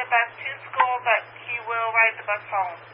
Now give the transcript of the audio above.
the bus to school, but he will ride the bus home.